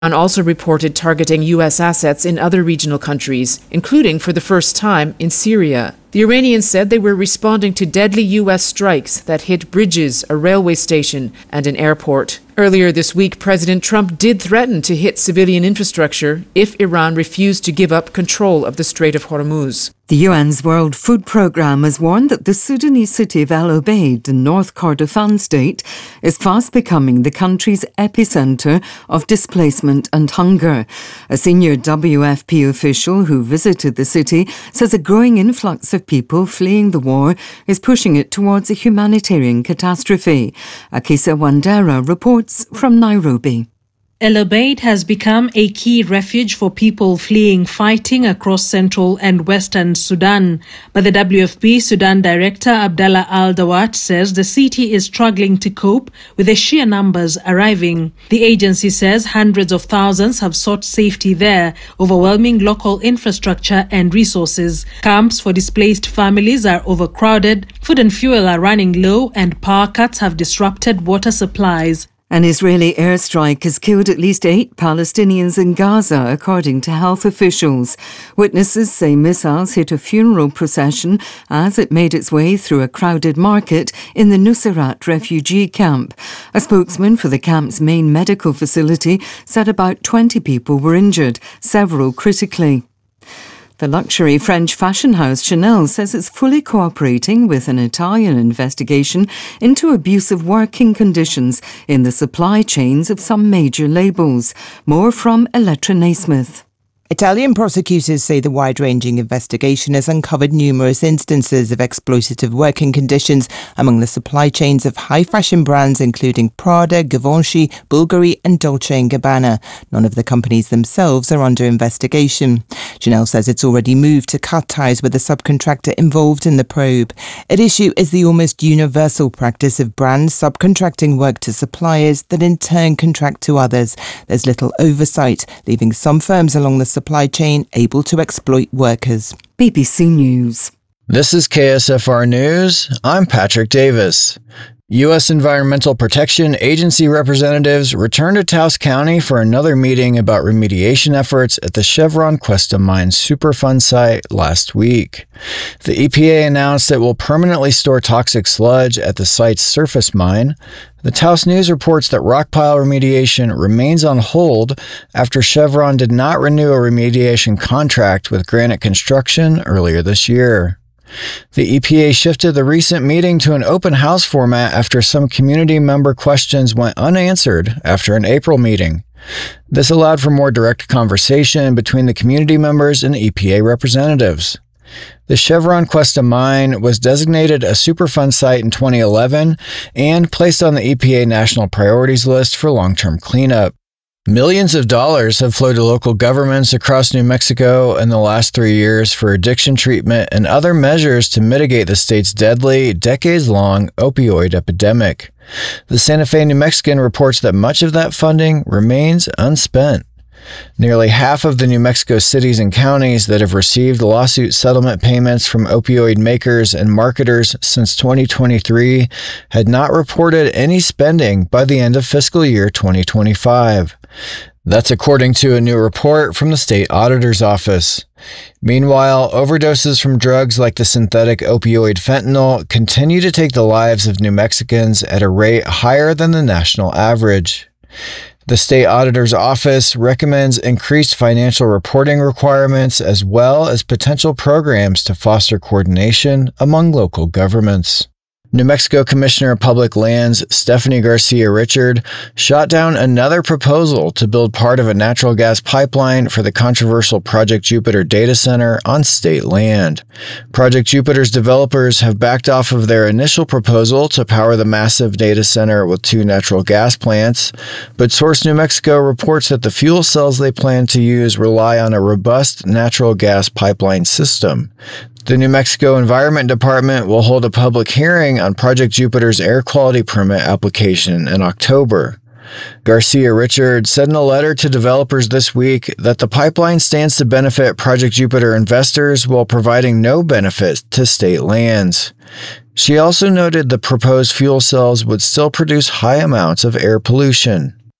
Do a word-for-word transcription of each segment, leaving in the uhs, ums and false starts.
Iran also reported targeting U S assets in other regional countries, including for the first time in Syria. The Iranians said they were responding to deadly U S strikes that hit bridges, a railway station, and an airport. Earlier this week, President Trump did threaten to hit civilian infrastructure if Iran refused to give up control of the Strait of Hormuz. The U N's World Food Programme has warned that the Sudanese city of El Obeid in North Kordofan state is fast becoming the country's epicenter of displacement and hunger. A senior W F P official who visited the city says a growing influx of people fleeing the war is pushing it towards a humanitarian catastrophe. Akisa Wandera reports from Nairobi. El Obeid has become a key refuge for people fleeing fighting across central and western Sudan. But the W F P Sudan director Abdallah Al-Dawat says the city is struggling to cope with the sheer numbers arriving. The agency says hundreds of thousands have sought safety there, overwhelming local infrastructure and resources. Camps for displaced families are overcrowded, food and fuel are running low, and power cuts have disrupted water supplies. An Israeli airstrike has killed at least eight Palestinians in Gaza, according to health officials. Witnesses say missiles hit a funeral procession as it made its way through a crowded market in the Nuseirat refugee camp. A spokesman for the camp's main medical facility said about twenty people were injured, several critically. The luxury French fashion house Chanel says it's fully cooperating with an Italian investigation into abusive working conditions in the supply chains of some major labels. More from Elettra Naismith. Italian prosecutors say the wide-ranging investigation has uncovered numerous instances of exploitative working conditions among the supply chains of high-fashion brands including Prada, Givenchy, Bulgari and Dolce and Gabbana. None of the companies themselves are under investigation. Chanel says it's already moved to cut ties with the subcontractor involved in the probe. At issue is the almost universal practice of brands subcontracting work to suppliers that in turn contract to others. There's little oversight, leaving some firms along the supply chain able to exploit workers. B B C News. This is K S F R News. I'm Patrick Davis. U S Environmental Protection Agency representatives returned to Taos County for another meeting about remediation efforts at the Chevron Cuesta Mine Superfund site last week. The E P A announced it will permanently store toxic sludge at the site's surface mine. The Taos News reports that rock pile remediation remains on hold after Chevron did not renew a remediation contract with Granite Construction earlier this year. The E P A shifted the recent meeting to an open house format after some community member questions went unanswered after an April meeting. This allowed for more direct conversation between the community members and E P A representatives. The Chevron Cuesta mine was designated a Superfund site in twenty eleven and placed on the E P A National Priorities List for long-term cleanup. Millions of dollars have flowed to local governments across New Mexico in the last three years for addiction treatment and other measures to mitigate the state's deadly, decades-long opioid epidemic. The Santa Fe New Mexican reports that much of that funding remains unspent. Nearly half of the New Mexico cities and counties that have received lawsuit settlement payments from opioid makers and marketers since twenty twenty-three had not reported any spending by the end of fiscal year twenty twenty-five. That's according to a new report from the state auditor's office. Meanwhile, overdoses from drugs like the synthetic opioid fentanyl continue to take the lives of New Mexicans at a rate higher than the national average. The state auditor's office recommends increased financial reporting requirements as well as potential programs to foster coordination among local governments. New Mexico Commissioner of Public Lands Stephanie Garcia Richard shot down another proposal to build part of a natural gas pipeline for the controversial Project Jupiter data center on state land. Project Jupiter's developers have backed off of their initial proposal to power the massive data center with two natural gas plants, but Source New Mexico reports that the fuel cells they plan to use rely on a robust natural gas pipeline system. The New Mexico Environment Department will hold a public hearing on Project Jupiter's air quality permit application in October. Garcia Richard said in a letter to developers this week that the pipeline stands to benefit Project Jupiter investors while providing no benefit to state lands. She also noted the proposed fuel cells would still produce high amounts of air pollution.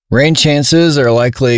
Rain chances are likely